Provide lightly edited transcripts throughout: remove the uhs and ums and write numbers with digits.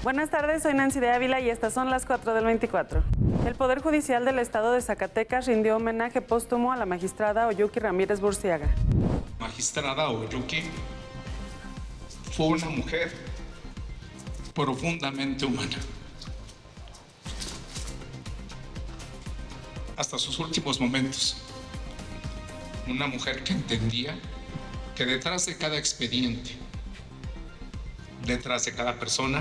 Buenas tardes, soy Nancy de Ávila y estas son las 4 del 24. El Poder Judicial del Estado de Zacatecas rindió homenaje póstumo a la magistrada Oyuki Ramírez Burciaga. Magistrada Oyuki fue una mujer profundamente humana. Hasta sus últimos momentos. Una mujer que entendía que detrás de cada expediente, detrás de cada persona,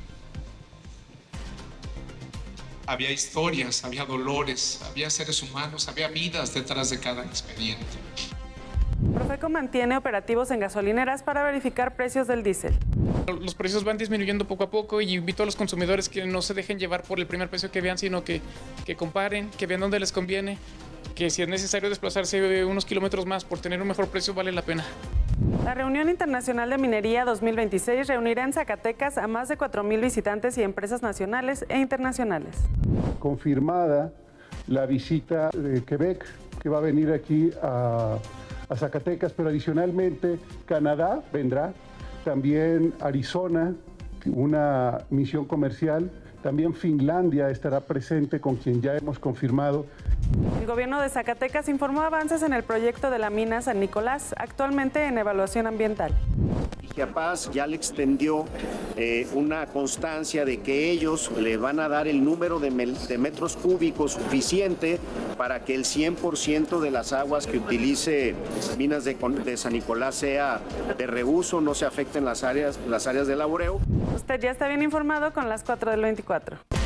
había historias, había dolores, había seres humanos, había vidas detrás de cada expediente. Profeco mantiene operativos en gasolineras para verificar precios del diésel. Los precios van disminuyendo poco a poco y invito a los consumidores que no se dejen llevar por el primer precio que vean, sino que comparen, que vean dónde les conviene, que si es necesario desplazarse unos kilómetros más por tener un mejor precio vale la pena. La Reunión Internacional de Minería 2026 reunirá en Zacatecas a más de 4,000 visitantes y empresas nacionales e internacionales. Confirmada la visita de Quebec, que va a venir aquí a Zacatecas, pero adicionalmente Canadá vendrá, también Arizona, una misión comercial, también Finlandia estará presente, con quien ya hemos confirmado. El gobierno de Zacatecas informó avances en el proyecto de la mina San Nicolás, actualmente en evaluación ambiental. Chiapas ya le extendió una constancia de que ellos le van a dar el número de metros cúbicos suficiente para que el 100% de las aguas que utilice Minas de San Nicolás sea de reuso, no se afecten las áreas de laboreo. Usted ya está bien informado con las 4 del 24.